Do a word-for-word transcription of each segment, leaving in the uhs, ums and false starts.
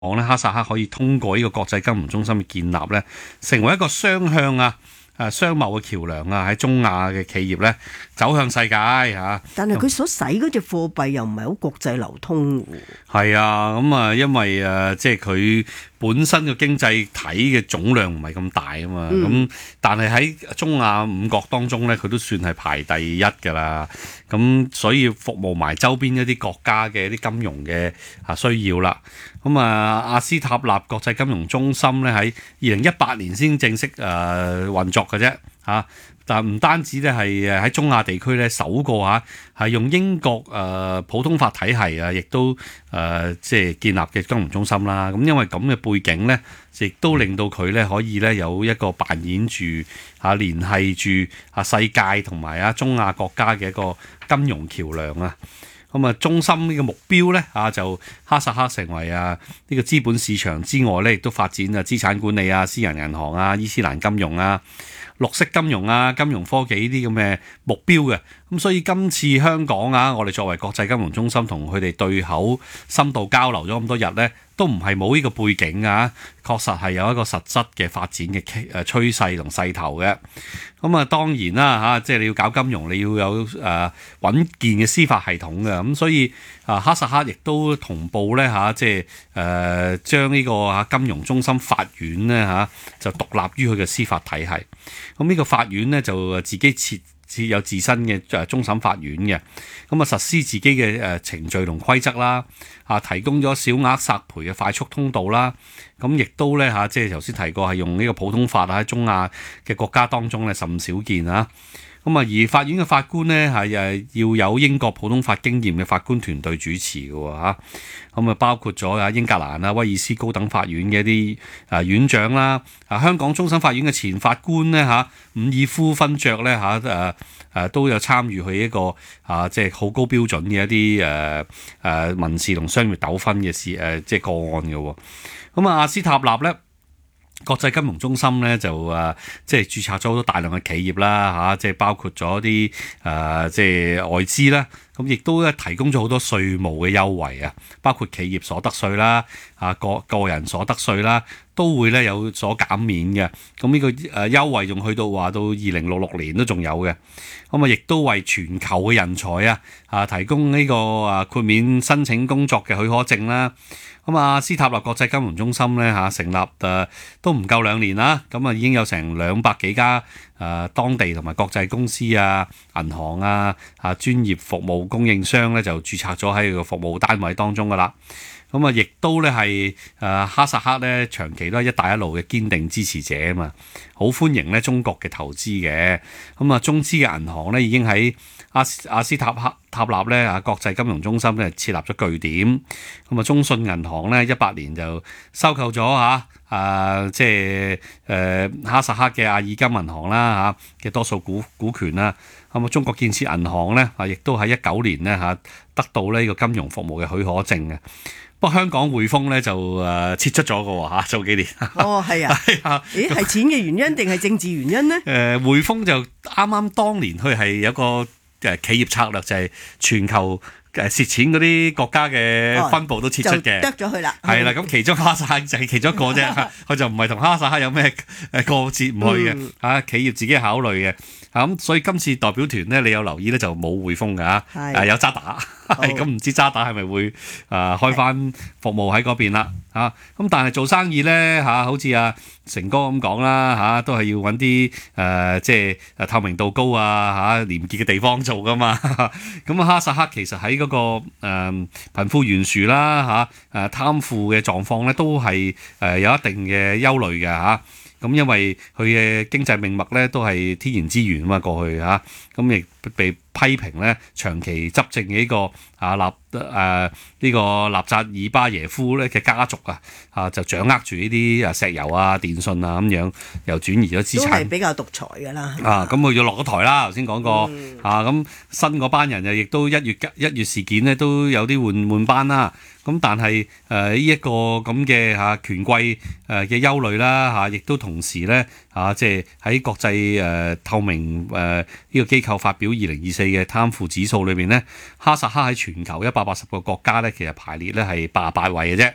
望咧哈薩克可以通過呢個國際金融中心嘅建立咧，成為一個雙向啊誒商貿嘅橋梁啊，喺中亞嘅企業咧走向世界嚇。 但係佢所使嗰隻貨幣又唔係好國際流通喎。 係啊，咁啊，因為誒即係佢本身嘅經濟體嘅總量唔係咁大啊嘛，咁、嗯、但係喺中亞五國當中咧，佢都算係排第一㗎啦。咁所以服務埋周邊一啲國家嘅一啲金融嘅啊需要啦。咁啊，阿斯塔納國際金融中心咧喺二零一八年先正式誒、呃、運作嘅啫嚇。但唔單止咧係誒喺中亞地區咧首個嚇係用英國誒、呃、普通法體系啊，亦都誒、呃、即係建立嘅金融中心啦。咁因為咁嘅背景咧，亦都令到佢咧可以咧有一個扮演住嚇聯繫住啊世界同埋啊中亞國家嘅一個金融橋梁啊。咁啊，中心呢個目標咧啊，就哈薩克成為啊呢個資本市場之外咧，亦都發展啊資產管理啊、私人銀行啊、伊斯蘭金融啊、綠色金融啊、金融科技呢啲咁嘅目標嘅。咁所以今次香港啊，我哋作為國際金融中心，同佢哋對口深度交流咗咁多日咧，都唔係冇呢個背景啊，確實係有一個實質嘅發展嘅誒趨勢同勢頭嘅。咁啊，當然啦嚇，即係你要搞金融，你要有誒、呃、穩健嘅司法系統嘅。咁所以啊，哈薩克亦都同步咧嚇，即係誒將呢個嚇金融中心法院咧嚇就獨立於佢嘅司法體系。咁呢個法院咧就自己設設有自身嘅誒終審法院嘅，咁啊實施自己嘅誒程序同規則啦，啊提供咗小額索賠嘅快速通道啦，咁亦都咧嚇，即係頭先提過係用呢個普通法喺中亞嘅國家當中咧甚少見啊。咁啊，而法院嘅法官咧係誒要有英國普通法經驗嘅法官團隊主持嘅喎嚇，咁啊包括咗啊英格蘭啊威爾斯高等法院嘅一啲啊院長啦，啊香港終審法院嘅前法官咧嚇伍爾夫勳爵咧嚇誒誒都有參與佢一個啊即係好高標準嘅一啲誒誒民事同商業糾紛嘅事誒即係個案嘅喎。咁啊阿斯塔納咧國際金融中心咧就誒即係註冊咗好多大量嘅企業啦嚇，即係包括咗啲誒即係外資啦，咁亦都咧提供咗好多稅務嘅優惠啊，包括企業所得稅啦、啊個個人所得稅啦，都會咧有所減免嘅。咁呢個誒優惠仲去到話到二零六六年都仲有嘅。咁啊，亦都為全球嘅人才啊啊提供呢個啊豁免申請工作嘅許可證啦。咁啊，斯塔納國際金融中心咧嚇成立誒都唔夠兩年啦，咁啊已經有成兩百幾家誒當地同埋國際公司啊、銀行啊、啊專業服務供應商咧就註冊咗喺個服務單位當中噶啦。咁啊，亦都咧係誒哈薩克咧長期都係一帶一路嘅堅定支持者啊嘛，好歡迎咧中國嘅投資嘅。咁啊，中資嘅銀行咧已經喺阿斯阿斯塔克塔納咧啊國際金融中心咧設立咗據點。咁啊，中信銀行咧一八年就收購咗嚇啊，即係誒哈薩克嘅阿爾金銀行啦嚇嘅多數股股權啦。咁啊，中國建設銀行咧啊，亦都喺一九年咧嚇得到呢個金融服務嘅許可證嘅。不過香港匯豐咧就誒撤出咗嘅喎嚇，早幾年。 哦，係啊。係啊。咦，係錢嘅原因定係政治原因呢？誒、 呃，匯豐就啱啱當年佢係有個誒企業策略，就係全球誒蝕錢嗰啲國家嘅分部都撤出嘅， 得咗佢啦。 係啦，咁其中哈薩克就係其中一個啫，佢就唔係同哈薩克有咩誒過節唔去嘅嚇、嗯，企業自己考慮嘅。咁所以今次代表團咧，你有留意咧就冇匯豐㗎嚇，有渣打，咁唔知渣打係咪會啊開翻服務喺嗰邊啦嚇？咁但係做生意咧嚇，好似阿成哥咁講啦嚇，都係要揾啲誒即係誒透明度高啊嚇、廉潔嘅地方做㗎嘛。咁啊哈薩克其實喺嗰、那個誒、呃、貧富懸殊啦嚇、誒貪腐嘅狀況咧，都係誒有一定嘅憂慮嘅嚇。咁因為佢嘅經濟命脈咧都係天然資源啊嘛，過去嚇，咁亦被批評咧長期執政嘅呢個啊納誒呢個納扎爾巴耶夫咧嘅家族啊，啊就掌握住呢啲啊石油啊、電信啊咁樣，又轉移咗資產，都係比較獨裁㗎啦。啊， 咁佢要落咗台啦，頭先講過、 嗯、啊，咁新嗰班人又亦都一月一月事件咧都有啲換換班啦。咁但係誒呢一個咁嘅嚇權貴誒嘅憂慮啦嚇，亦都同時咧嚇即係喺國際誒透明誒呢個機構發表二零二四嘅貪腐指數裏邊咧，哈薩克喺全球一百八十個國家咧，其實排列咧係八十八位嘅啫。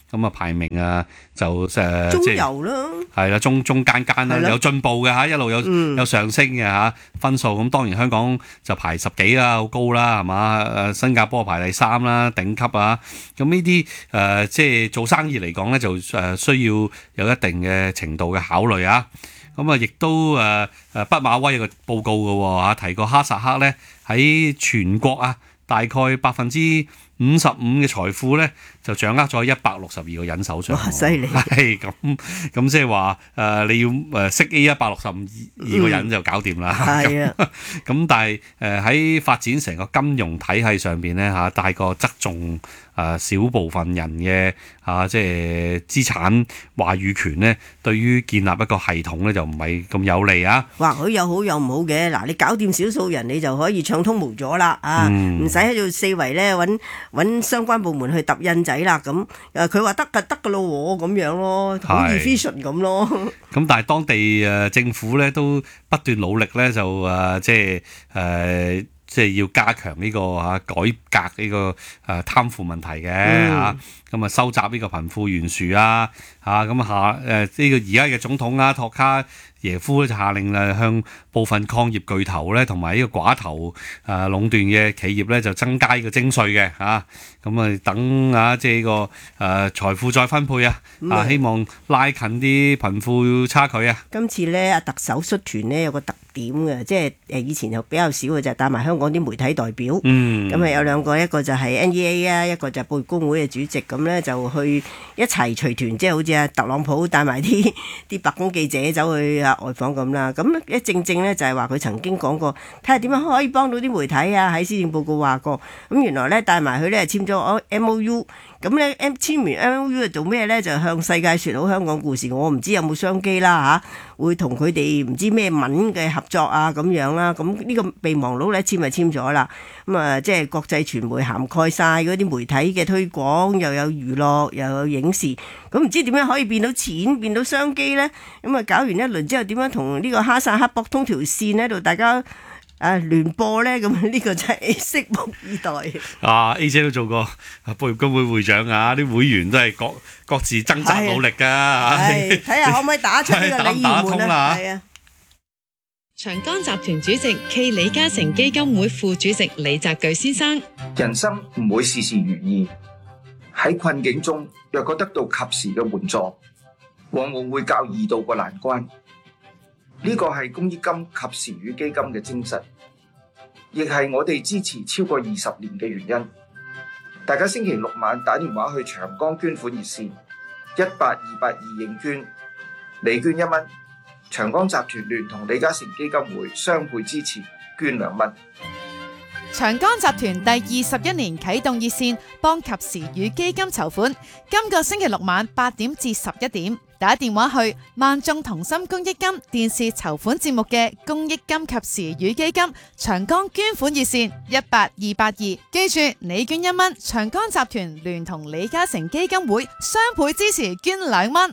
咁啊排名啊就誒中即係游啦， 係啦，中中間間啦， 係啦有進步嘅嚇，一路有嗯有上升嘅嚇分數。咁當然香港就排十幾啦，好高啦，係嘛？誒新加坡排第三啦，頂級啊。咁呢啲誒即係做生意嚟講咧，就誒需要有一定嘅程度嘅考慮啊。咁啊，亦都誒誒畢馬威有個報告嘅喎嚇，提過哈薩克咧喺全國啊，大概百分之五十五嘅財富咧，就掌握咗一百六十二個人手上。 哇！犀利， 係咁咁，即係話誒，你要誒識呢一百六十二個人就搞掂啦。 係啊， 咁但係誒喺發展成個金融體系上邊咧嚇，大個側重誒少部分人嘅嚇，即係資產話語權咧，對於建立一個系統咧就唔係咁有利啊。 話佢有好有唔好嘅。嗱，你搞掂少數人，你就可以暢通無阻啦啊！唔使喺度四圍咧揾揾相關部門去揼印仔啦。咁誒，佢話得㗎得㗎咯喎，咁樣咯，好 efficient 咁咯。 咁但係當地誒政府咧都不斷努力咧，就誒即係誒即係要加強呢個嚇改革呢個誒貪腐問題嘅嚇，咁啊收窄呢個貧富懸殊啊嚇，咁下誒呢個而家嘅總統啊托卡耶夫咧就下令誒向部分礦業巨頭咧同埋呢個寡頭誒壟斷嘅企業咧就增加呢個徵稅嘅嚇，咁啊等啊即係呢個誒財富再分配啊，啊希望拉近啲貧富差距啊。 今次咧，阿特首率團咧有個特點嘅，即係誒以前就比較少嘅，就係帶埋香港啲媒體代表。 嗯， 咁啊有兩個，一個就係 N E A 啊，一個就係報工會嘅主席，咁咧就去一齊隨團，即係好似阿特朗普帶埋啲啲白宮記者走去啊外訪咁啦。咁一正正咧就係話佢曾經講過，睇下點樣可以幫到啲媒體啊，喺施政報告話過。咁原來咧帶埋佢咧簽咗 M O U。咁咧，M 簽完 M O U 係做咩咧？就向世界説好香港故事。我唔知有冇商機啦嚇，會同佢哋唔知咩文嘅合作啊咁樣啦。咁呢個備忘錄咧簽咪簽咗啦。咁啊，即係國際傳媒涵蓋晒嗰啲媒體嘅推廣，又有娛樂，又有影視。咁唔知點樣可以變到錢，變到商機咧？咁啊，搞完一輪之後，點樣同呢個哈薩克博通條線喺度，大家啊聯播咧？咁呢個真係拭目以待。 啊 A 姐都做過報業公會會長啊，啲會員都係各各自掙扎努力㗎嚇。 係睇下可唔可以打出呢個禮儀門啊？係啊！ 長江集團主席暨李嘉誠基金會副主席李澤鉅先生： 人生唔會事事如意，喺困境中若果得到及時嘅援助，往往會較易渡過難關。呢個係公益金及時雨基金嘅精神，亦係我哋支持超過二十年嘅原因。大家星期六晚打電話去長江捐款熱線一八二八二認捐，你捐一蚊，長江集團聯同李嘉誠基金會雙倍支持，捐兩蚊。 長江集團第二十一年啟動熱線，幫及時雨基金籌款。今個星期六晚八點至十一點，打電話去萬眾同心公益金電視籌款節目嘅公益金及時雨基金長江捐款熱線一八二八二，記住你捐一蚊，長江集團聯同李嘉誠基金會雙倍支持，捐兩蚊。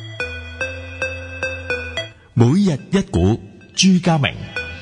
每日一股，朱家明。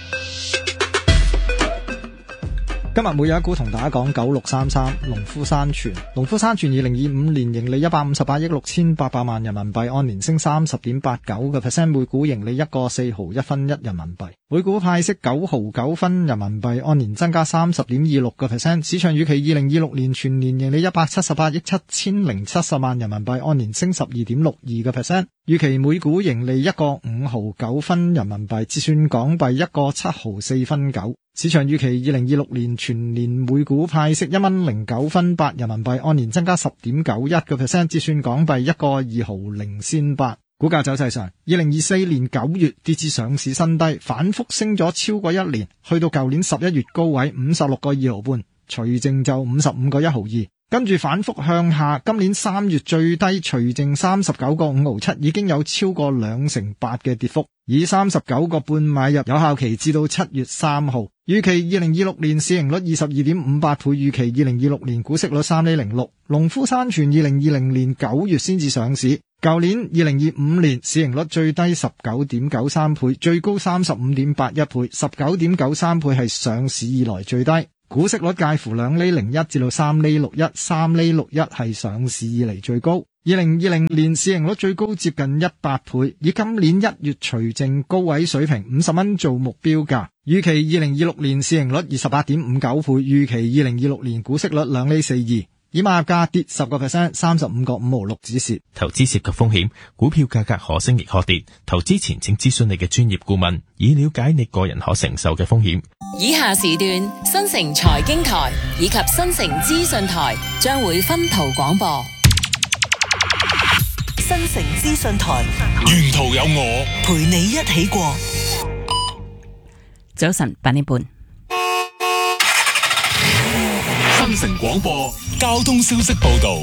今日每日一股同大家講九六三三農夫山泉。農夫山泉二零二五年盈利一百五十八億六千八百萬人民幣，按年升三十點八九個 percent， 每股盈利一個四毫一分一人民幣，每股派息九毫九分人民幣，按年增加三十點二六個 percent。市場預期二零二六年全年盈利一百七十八億七千零七十萬人民幣，按年升十二點六二個 percent。預期每股盈利一個五毫九分人民幣，折算港幣一個七毫四分九。市場預期二零二六年全年每股派息一蚊零九分八人民幣，按年增加十點九一個 percent， 折算港幣一個二毫零仙八。股價走勢上，二零二四年九月跌至上市新低，反覆升咗超過一年，去到舊年十一月高位五十六個二毫半，除淨就五十五個一毫二。跟住反覆向下，今年三月最低除淨三十九個五毫七，已經有超過兩成八嘅跌幅，以三十九個半買入，有效期至到七月三號。預期二零二六年市盈率二十二點五八倍，預期二零二六年股息率三厘零六。農夫山泉二零二零年九月先至上市，舊年二零二五年市盈率最低十九點九三倍，最高三十五點八一倍，十九點九三倍係上市以來最低。股息率介乎兩厘零一至到三厘六一，三厘六一係上市以嚟最高。 二零二零年市盈率最高接近一百倍，以今年一月除淨高位水平五十蚊做目標價。預期二零二六年市盈率二十八點五九倍，預期二零二六年股息率兩厘四二。以馬價跌十個 percent， 三十五個五毫六止蝕。 投資涉及風險，股票價格可升亦可跌。投資前請諮詢你嘅專業顧問，以了解你個人可承受嘅風險。 以下時段新城財經台以及新城資訊台將會分途廣播。 新城資訊台， 沿途有我陪你一起過。 早晨八點半。 新城廣播交通消息報道。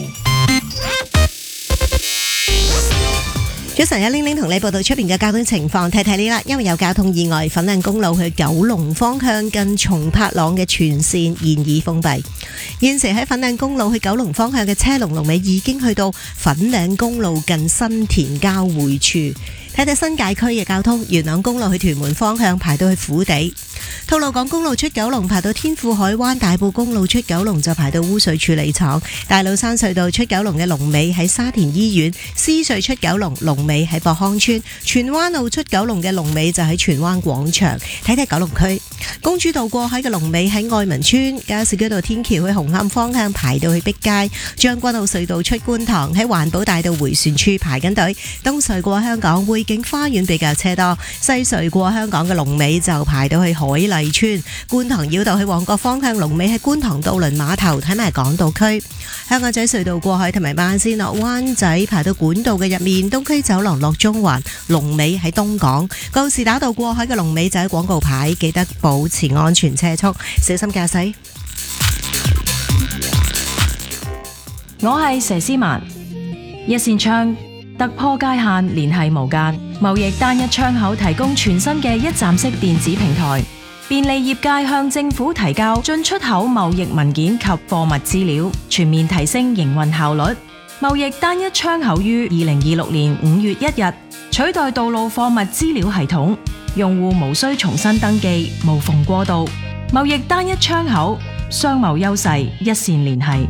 早晨，有玲玲同你報道出邊嘅交通情況，睇睇呢啦。因為有交通意外，粉嶺公路去九龍方向近松柏塱嘅全線現已封閉。現時喺粉嶺公路去九龍方向嘅車龍龍尾已經去到粉嶺公路近新田交匯處。睇睇新界區嘅交通，元朗公路去屯門方向排到去虎地，吐露港公路出九龍排到天富海灣，大埔公路出九龍就排到污水處理廠，大老山隧道出九龍嘅龍尾喺沙田醫院，獅隧出九龍龍尾喺博康村，荃灣路出九龍嘅龍尾就喺荃灣廣場。睇睇九龍區公主道過海嘅龍尾喺愛民村，加士居道天橋去紅磡方向排到去碧街，將軍澳隧道出觀塘喺環保大道回旋處排緊隊，東隧過香港匯景花園比較車多，西隧過香港嘅龍尾就排到去海麗村，觀塘繞道去旺角方向龍尾喺觀塘渡輪碼頭。睇埋港島區香港仔隧道過海同埋慢線落灣仔排到管道嘅入面，東區走廊落中環龍尾喺東港，告士打道過海嘅龍尾就喺廣告牌，記得保持安全車速，小心駕駛。 我係佘詩曼，一線窗突破界限，聯繫無間，貿易單一窗口提供全新嘅一站式電子平台，便利業界向政府提交進出口貿易文件及貨物資料，全面提升營運效率。貿易單一窗口於二零二六年五月一日取代道路貨物資料系統，用戶無需重新登記，無縫過渡。貿易單一窗口，商貿優勢一線聯繫。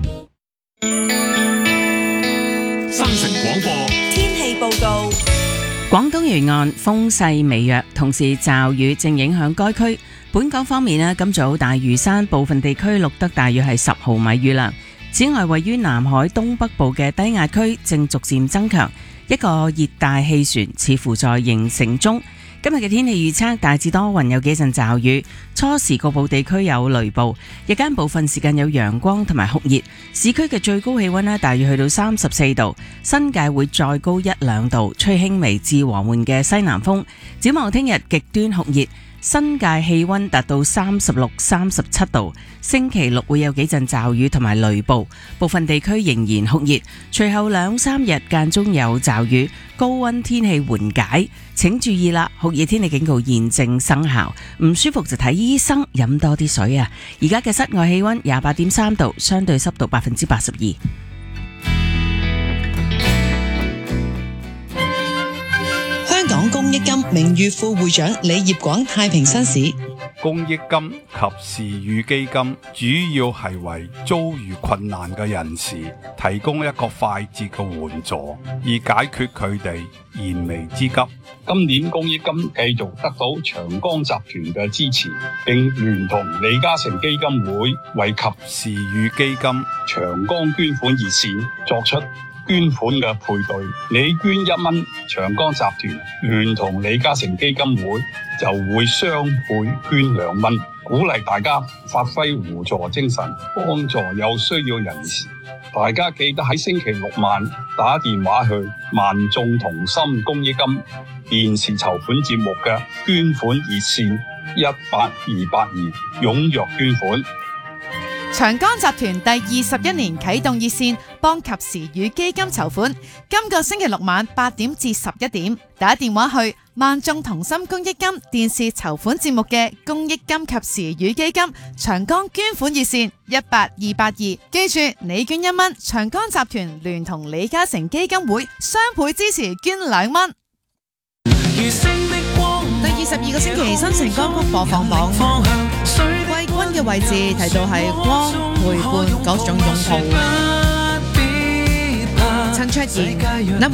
新城廣播天氣報告。 廣東沿岸風勢微弱，同時驟雨正影響該區。本港方面咧，今早大嶼山部分地區錄得大約係十毫米雨量。此外，位於南海東北部嘅低壓區正逐漸增強，一個熱帶氣旋似乎在形成中。今日嘅天氣預測大致多雲，有幾陣驟雨，初時局部地區有雷暴，日間部分時間有陽光同埋酷熱。市區嘅最高氣溫呢，大約去到三十四度，新界會再高一兩度，吹輕微至和緩嘅西南風。展望聽日極端酷熱，新界氣溫達到三十六、三十七度。星期六會有幾陣驟雨同埋雷暴，部分地區仍然酷熱。隨後兩三日間中有驟雨，高溫天氣緩解。請注意啦，酷熱天氣警告現正生效，唔舒服就睇醫生，飲多啲水啊！而家嘅室外氣溫廿八點三度，相對濕度百分之八十二。 香港公益金名譽副會長李業廣太平紳士。 公益金及時雨基金主要係為遭遇困難嘅人士提供一個快捷嘅援助，以解決佢哋燃眉之急。 今年公益金繼續得到長江集團嘅支持，並聯同李嘉誠基金會為及時雨基金長江捐款熱線作出捐款嘅配對，你捐一蚊，長江集團聯同李嘉誠基金會就會雙倍捐兩蚊，鼓勵大家發揮互助精神，幫助有需要人士。大家記得喺星期六晚打電話去萬眾同心公益金電視籌款節目嘅捐款熱線一八二八二，踴躍捐款。 長江集團第二十一年啟動熱線，幫及時雨基金籌款。今個星期六晚八點至十一點，打電話去萬眾同心公益金電視籌款節目嘅公益金及時雨基金長江捐款熱線一八二八二。記住，你捐一蚊，長江集團聯同李嘉誠基金會雙倍支持捐兩蚊。第二十二個星期新城歌曲播放榜，季軍嘅位置提到係光、陪伴各種擁抱。曾新出現。